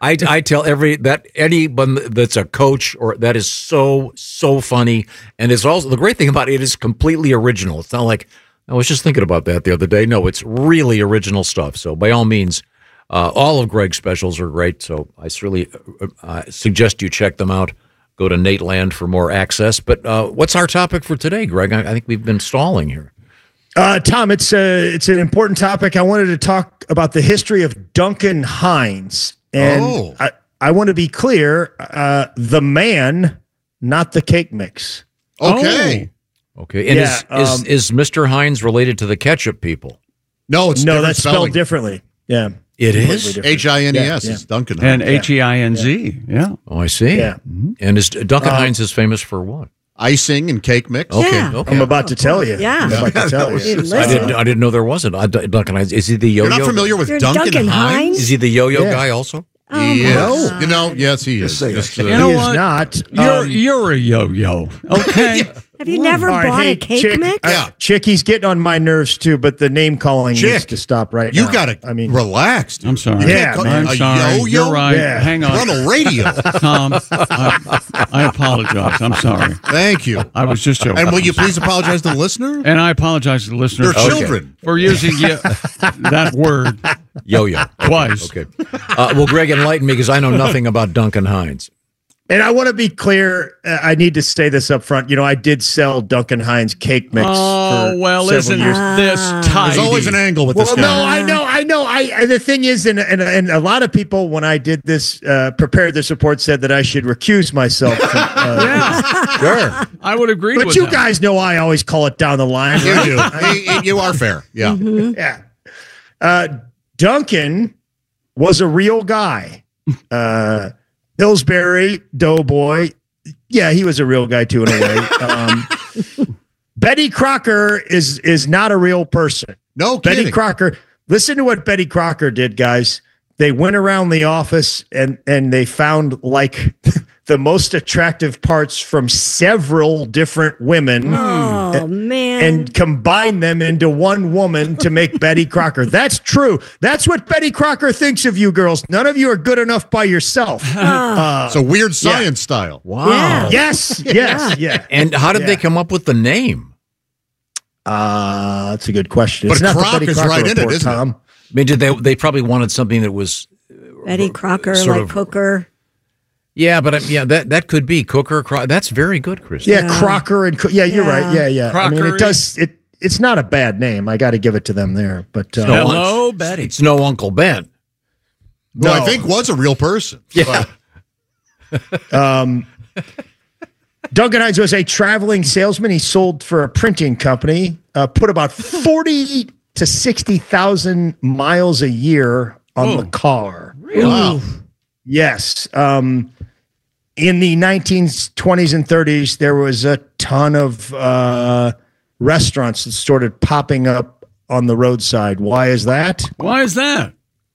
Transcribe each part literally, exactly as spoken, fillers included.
I, I tell every that anyone that's a coach or that is so so funny, and it's also the great thing about it is completely original. It's not like I was just thinking about that the other day. No, it's really original stuff. So by all means, uh, all of Greg's specials are great. So I certainly uh, suggest you check them out. Go to Nate Land for more access. But uh, what's our topic for today, Greg? I, I think we've been stalling here. Uh, Tom, it's a, it's an important topic. I wanted to talk about the history of Duncan Hines. And oh. I, I want to be clear, uh, the man, not the cake mix. Okay. Oh. Okay. And Yeah, is, is, um, is Mister Hines related to the ketchup people? No, it's No, that's spelling. spelled differently. Yeah. It Completely is? different. H I N E S Yeah, is Duncan And Hines. H E I N Z, yeah. Oh, I see. Yeah. And is Duncan Uh, Hines is famous for what? Icing and cake mix. Okay. Yeah. Okay. I'm about to tell you. Yeah. I'm about to tell you. Hey, I listen. didn't. I didn't know there wasn't. Uh, D- Duncan Hines. Is he the yo-yo? You're not familiar with You're Duncan, Duncan Hines? Hines? Is he the yo-yo Yeah. guy also? Oh, my Yes. God. You know, yes, he is. say Just, that. uh, You know He what? is not. You're Um, you're a yo-yo, okay? Have you never all right, bought hey, a cake Chick, mix? uh, Yeah. Chick, he's getting on my nerves too, but the name calling needs Chick, to stop right you now. got to I mean, relax. Dude. I'm sorry. You Yeah, can't call- man. I'm a sorry. yo-yo? You're right. Yeah. Hang We're on on, the radio. Tom. I, I apologize. I'm sorry. Thank you. I was just joking. And will you please apologize to the listener? And I apologize to the listeners They're children. for using ye- that word Yo-yo. twice. Okay. Uh, well, Greg, enlighten me because I know nothing about Duncan Hines. and I want to be clear. Uh, I need to say this up front. You know, I did sell Duncan Hines cake mix. Oh, for well, several isn't years. this tidy? There's always an angle with this Well, guy. no, I know, I know. I and the thing is, and, and and a lot of people, when I did this, uh, prepared this report, said that I should recuse myself. From, uh, Yeah, Sure. I would agree But with you that. guys know I always call it down the line. You right? do. You- you are fair. Yeah. Yeah. Uh, Duncan was a real guy. Uh, Pillsbury, Doughboy. Yeah, he was a real guy too, in a way. Um, Betty Crocker is is not a real person. No Betty kidding. Crocker. Listen to what Betty Crocker did, guys. They went around the office and and they found like the most attractive parts from several different women. Oh, man. And combine them into one woman to make Betty Crocker. That's true. That's what Betty Crocker thinks of you girls. None of you are good enough by yourself. Uh, It's a weird science style. Wow. Yeah. yes, yes, yeah. And how did Yeah. they come up with the name? Uh, that's a good question. But it's not the Croc Betty is Crocker right in it, report, isn't it? Tom. I mean, did they? They probably wanted something that was. Betty Crocker, sort like of- Cooker. Yeah, but uh, yeah, that that could be Cooker. Cro- That's very good, Chris. Yeah, Crocker and Co- yeah, you're Yeah. right. Yeah, yeah. I mean, Crockery. it does. It it's not a bad name. I got to give it to them there. But uh, No, Hello, Betty. It's no Uncle Ben. Who I No. think was a real person. Yeah. Um, Duncan Hines was a traveling salesman. He sold for a printing company, uh, put about forty to sixty thousand miles a year on Oh. the car. Wow. Yes. Um, in the nineteen twenties and thirties, there was a ton of uh, restaurants that started popping up on the roadside. Why is that? Why is that?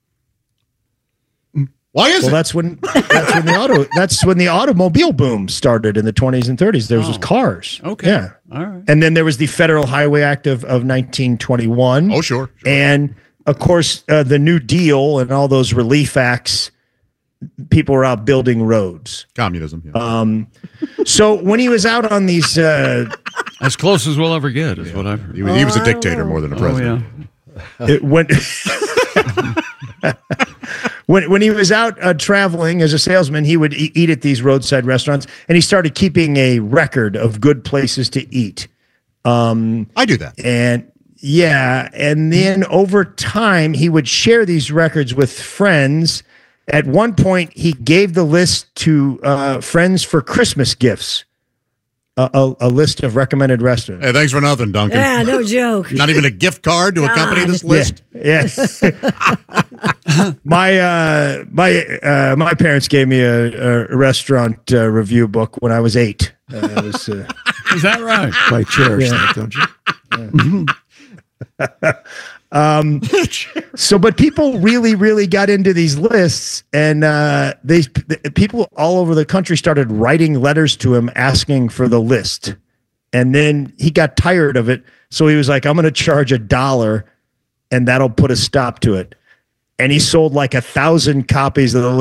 Why is Well, it? that's when that's when the auto that's when the automobile boom started in the twenties and thirties. There was Oh. just cars. Okay. Yeah. All right. And then there was the Federal Highway Act of, of nineteen twenty-one. Oh, sure. sure. And of course, uh, the New Deal and all those relief acts, people were out building roads. Communism. Yeah. Um, so when he was out on these, uh, As close as we'll ever get is what I've heard. he, was- he was a dictator more than a Oh, president. yeah. it went. When, when he was out uh, traveling as a salesman, he would e- eat at these roadside restaurants, and he started keeping a record of good places to eat. Um, I do that. and yeah, and then over time, he would share these records with friends. At one point, he gave the list to uh, friends for Christmas gifts, a, a, a list of recommended restaurants. Hey, thanks for nothing, Duncan. Yeah, no joke. Not even a gift card to accompany this list. Yeah. yeah. my uh, my uh, my parents gave me a, a restaurant uh, review book when I was eight. Uh, it was, uh, Is that right? Quite cherish Yeah. that, don't you? um, so, but people really, really got into these lists, and uh, they the, people all over the country started writing letters to him asking for the list, and then he got tired of it, so he was like, "I'm going to charge a dollar, and that'll put a stop to it." And he sold like a thousand copies of the